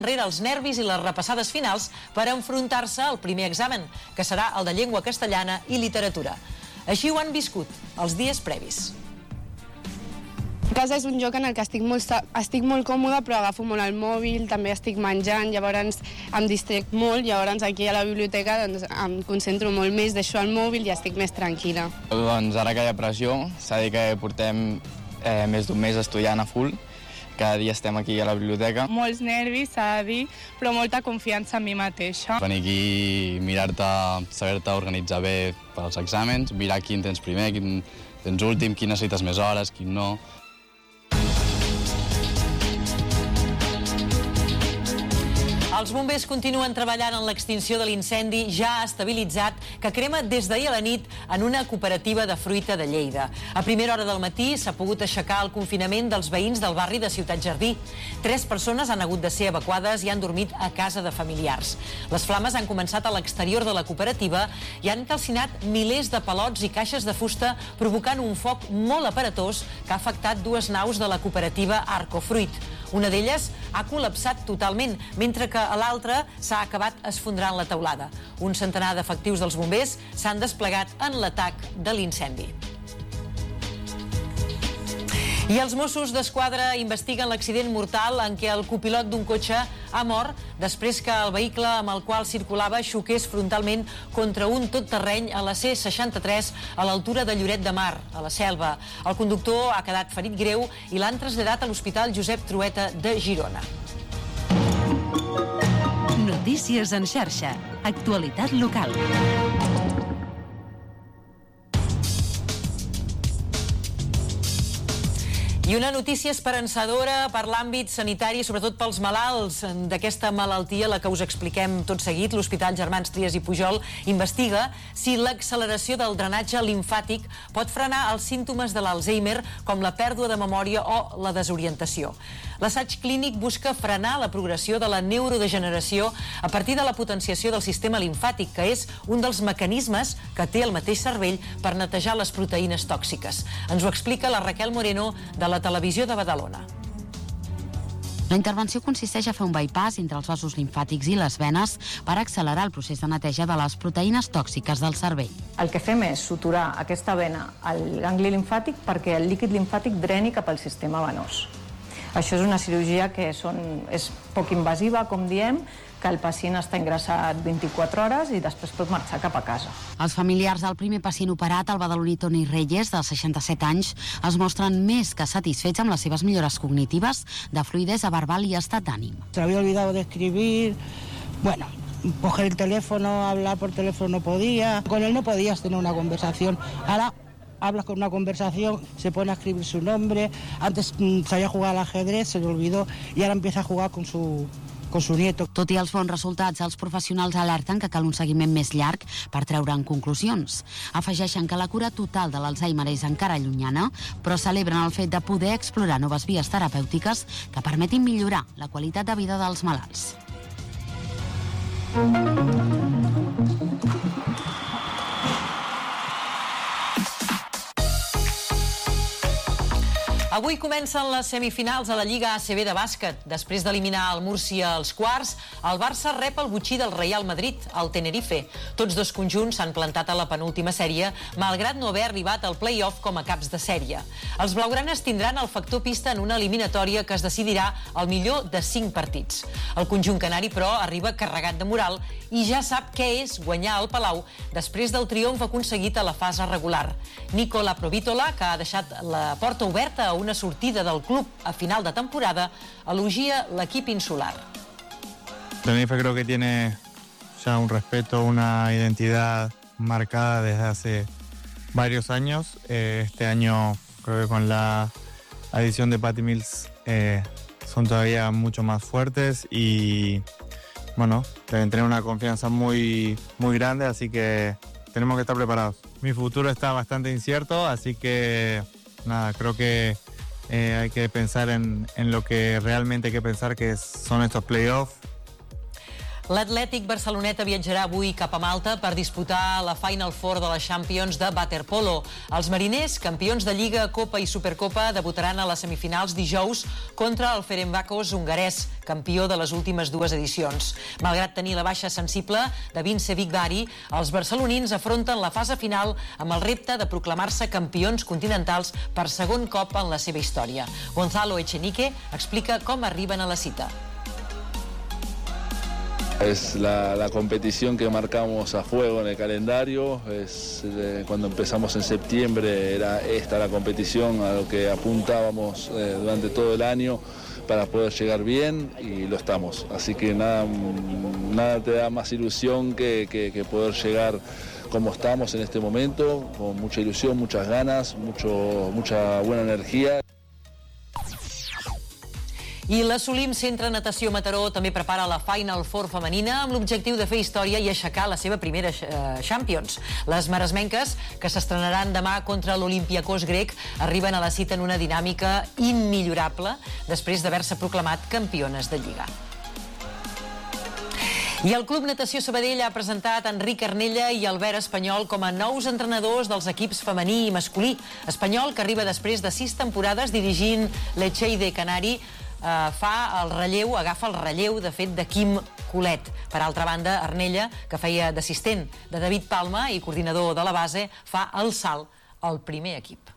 enrere els nervis i les repassades finals per enfrontar-se al primer examen, que serà el de llengua castellana i literatura. Així ho han viscut els dies previs. A casa és un lloc en el que estic molt còmoda, però agafo molt el mòbil, també estic menjant, llavors em distrec molt, llavors aquí a la biblioteca doncs, em concentro molt més, deixo el mòbil i estic més tranquil·la. Doncs ara que hi ha pressió, s'ha de dir que portem més d'un mes estudiant a full. Cada dia estem aquí a la biblioteca. Molts nervis, s'ha de dir, però molta confiança en mi mateixa. Venir aquí, mirar-te, saber-te organitzar bé pels exàmens, mirar quin tens primer, quin tens últim, quin necessites més hores, quin no. Els bombers continuen treballant en l'extinció de l'incendi ja estabilitzat que crema des d'ahir a la nit en una cooperativa de fruita de Lleida. A primera hora del matí s'ha pogut aixecar el confinament dels veïns del barri de Ciutat Jardí. 3 persones han hagut de ser evacuades i han dormit a casa de familiars. Les flames han començat a l'exterior de la cooperativa i han calcinat milers de palots i caixes de fusta, provocant un foc molt aparatós que ha afectat 2 naus de la cooperativa Arcofruit. Una d'elles ha col·lapsat totalment, mentre que a l'altra s'ha acabat esfondrant la teulada. Un centenar d'efectius dels bombers s'han desplegat en l'atac de l'incendi. I els Mossos d'Esquadra investiguen l'accident mortal en què el copilot d'un cotxe ha mort després que el vehicle amb el qual circulava xoqués frontalment contra un totterreny a la C63 a l'altura de Lloret de Mar, a la Selva. El conductor ha quedat ferit greu i l'han traslladat a l'Hospital Josep Trueta de Girona. Notícies en xarxa. Actualitat local. I una notícia esperançadora per l'àmbit sanitari, sobretot pels malalts d'aquesta malaltia, la que us expliquem tot seguit. L'Hospital Germans Trias i Pujol investiga si l'acceleració del drenatge limfàtic pot frenar els símptomes de l'Alzheimer, com la pèrdua de memòria o la desorientació. L'assaig clínic busca frenar la progressió de la neurodegeneració a partir de la potenciació del sistema limfàtic, que és un dels mecanismes que té el mateix cervell per netejar les proteïnes tòxiques. Ens ho explica la Raquel Moreno, de la Televisió de Badalona. La intervenció consisteix a fer un bypass entre els vasos limfàtics i les venes per accelerar el procés de neteja de les proteïnes tòxiques del cervell. El que fem és suturar aquesta vena al gangli limfàtic perquè el líquid limfàtic dreni cap al sistema venós. Això és una cirurgia que és poc invasiva, com diem, que el pacient està ingressat 24 hores i després pot marxar cap a casa. Els familiars del primer pacient operat, el badaloní Toni Reyes, de 67 anys, es mostren més que satisfets amb les seves millores cognitives, de fluidesa verbal i estat d'ànim. Se había olvidado de escribir, bueno, coger el teléfono, hablar por teléfono no podía. Con él no podías tener una conversación. Ahora hablas con una conversación, se pone a escribir su nombre. Antes sabía jugar al ajedrez, se le olvidó y ahora empieza a jugar con su nieto. Tot i els bons resultats, els professionals alerten que cal un seguiment més llarg per treure'n conclusions. Afegeixen que la cura total de l'Alzheimer és encara llunyana, però celebren el fet de poder explorar noves vies terapèutiques que permetin millorar la qualitat de vida dels malalts. Avui comencen les semifinals a la Lliga ACB de bàsquet. Després d'eliminar el Múrcia als quarts, el Barça rep el botxí del Real Madrid, al Tenerife. Tots dos conjunts s'han plantat a la penúltima sèrie, malgrat no haver arribat al play-off com a caps de sèrie. Els blaugranes tindran el factor pista en una eliminatòria que es decidirà al millor de 5 partits. El conjunt canari, però, arriba carregat de moral i ja sap què és guanyar al Palau després del triomf aconseguit a la fase regular. Nicola Provítola, que ha deixat la porta oberta a una sortida del club a final de temporada, elogia l'equip insular. Tenerife creo que tiene ya un respeto, una identidad marcada desde hace varios años. Este año creo que con la adición de Patty Mills son todavía mucho más fuertes y bueno, deben tener una confianza muy grande, así que tenemos que estar preparados. Mi futuro está bastante incierto, así que nada, creo que hay que pensar en lo que realmente hay que pensar, que son estos playoffs. L'Atlètic Barceloneta viatjarà avui cap a Malta per disputar la Final Four de la Champions de waterpolo. Els mariners, campions de Lliga, Copa i Supercopa, debutaran a les semifinals dijous contra el Ferencváros hongarès, campió de les últimes dues edicions. Malgrat tenir la baixa sensible de Vince Bigvari, els barcelonins afronten la fase final amb el repte de proclamar-se campions continentals per segon cop en la seva història. Gonzalo Echenique explica com arriben a la cita. Es la competición que marcamos a fuego en el calendario. Cuando empezamos en septiembre era esta la competición a lo que apuntábamos durante todo el año para poder llegar bien y lo estamos. Así que nada te da más ilusión que poder llegar como estamos en este momento, con mucha ilusión, muchas ganas, mucha buena energía. I l'Assolim Centre Natació Mataró també prepara la Final Four femenina amb l'objectiu de fer història i aixecar la seva primera Champions. Les maresmenques, que s'estrenaran demà contra l'Olympiakos grec, arriben a la cita en una dinàmica immillorable després d'haver-se proclamat campiones de Lliga. I el Club Natació Sabadell ha presentat Enric Arnella i Albert Espanyol com a nous entrenadors dels equips femení i masculí. Espanyol, que arriba després de 6 temporades dirigint l'Echeide Canari, agafa el relleu, de fet, de Quim Colet. Per altra banda, Arnella, que feia d'assistent de David Palma i coordinador de la base, fa el salt al primer equip.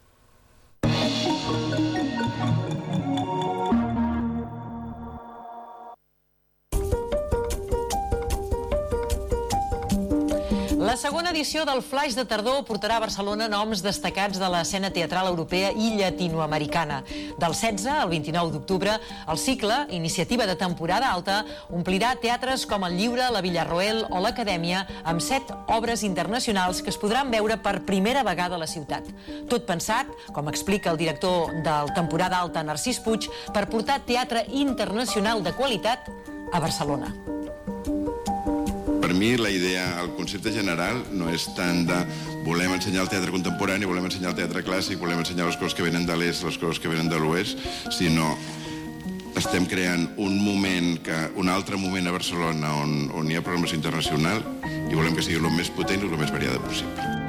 La segona edició del Flaix de Tardor portarà a Barcelona noms destacats de l'escena teatral europea i llatinoamericana. Del 16 al 29 d'octubre, el cicle, iniciativa de temporada alta, omplirà teatres com el Lliure, la Villarroel o l'Acadèmia, amb 7 obres internacionals que es podran veure per primera vegada a la ciutat. Tot pensat, com explica el director del temporada alta, Narcís Puig, per portar teatre internacional de qualitat a Barcelona. Per mi la idea, el concepte general no és tant de volem ensenyar el teatre contemporani, volem ensenyar el teatre clàssic, volem ensenyar les coses que venen de l'est, les coses que venen de l'oest, sinó estem creant un altre moment a Barcelona on hi ha programació internacional i volem que sigui el més potent i el més variada possible.